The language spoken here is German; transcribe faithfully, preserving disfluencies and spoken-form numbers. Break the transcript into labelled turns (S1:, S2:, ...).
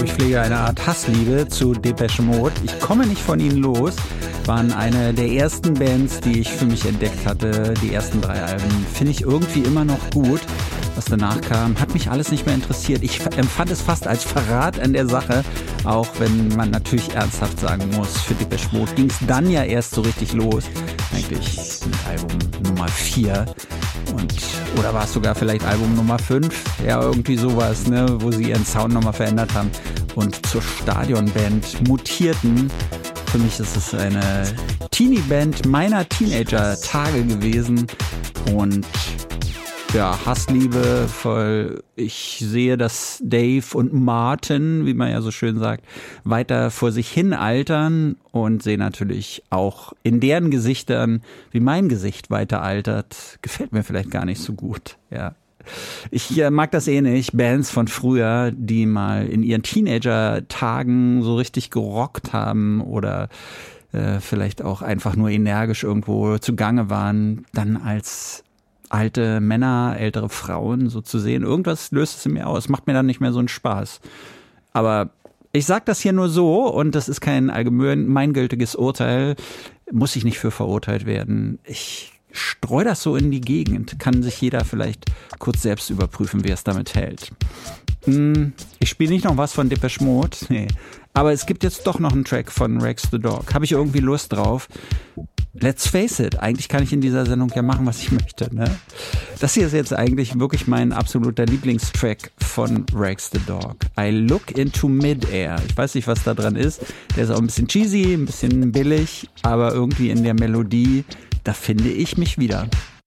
S1: Ich pflege eine Art Hassliebe zu Depeche Mode. Ich komme nicht von ihnen los. Waren eine der ersten Bands, die ich für mich entdeckt hatte. Die ersten drei Alben finde ich irgendwie immer noch gut. Was danach kam, hat mich alles nicht mehr interessiert. Ich empfand es fast als Verrat an der Sache, auch wenn man natürlich ernsthaft sagen muss, für Depeche Mode ging es dann ja erst so richtig los. Eigentlich mit Album Nummer vier. Und, oder war es sogar vielleicht Album Nummer fünf? Ja, irgendwie sowas, ne, wo sie ihren Sound nochmal verändert haben und zur Stadionband mutierten. Für mich ist es eine Teenie-Band meiner Teenager-Tage gewesen und ja, Hassliebe voll. Ich sehe, dass Dave und Martin, wie man ja so schön sagt, weiter vor sich hin altern und sehe natürlich auch in deren Gesichtern, wie mein Gesicht weiter altert. Gefällt mir vielleicht gar nicht so gut, ja. Ich äh, mag das eh nicht. Bands von früher, die mal in ihren Teenager-Tagen so richtig gerockt haben oder äh, vielleicht auch einfach nur energisch irgendwo zugange waren, dann als alte Männer, ältere Frauen so zu sehen. Irgendwas löst es in mir aus. Macht mir dann nicht mehr so einen Spaß. Aber ich sag das hier nur so und das ist kein allgemeingültiges Urteil. Muss ich nicht für verurteilt werden. Ich streu das so in die Gegend. Kann sich jeder vielleicht kurz selbst überprüfen, wie er es damit hält. Ich spiele nicht noch was von Depeche Mode. Nee. Aber es gibt jetzt doch noch einen Track von Rex the Dog. Habe ich irgendwie Lust drauf. Let's face it, eigentlich kann ich in dieser Sendung ja machen, was ich möchte, ne? Das hier ist jetzt eigentlich wirklich mein absoluter Lieblingstrack von Rex the Dog. I Look Into Midair. Ich weiß nicht, was da dran ist. Der ist auch ein bisschen cheesy, ein bisschen billig, aber irgendwie in der Melodie, da finde ich mich wieder.